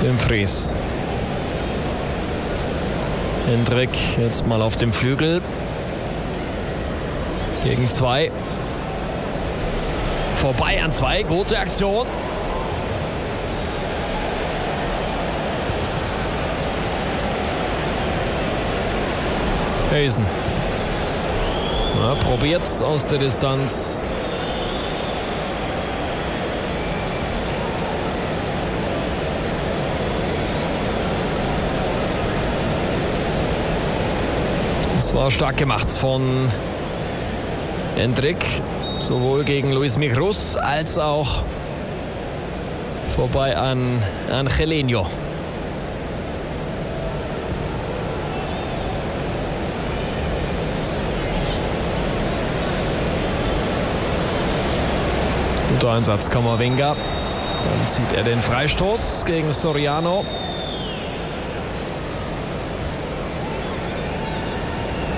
Dumfries. Hendrik jetzt mal auf dem Flügel. Gegen 2. Vorbei an 2. Gute Aktion. Hazen. Ja, probiert's aus der Distanz. Das war stark gemacht von Hendrik, sowohl gegen Luis Migrus als auch vorbei an Angelino. Guter Einsatz, Camavinga. Dann zieht er den Freistoß gegen Soriano.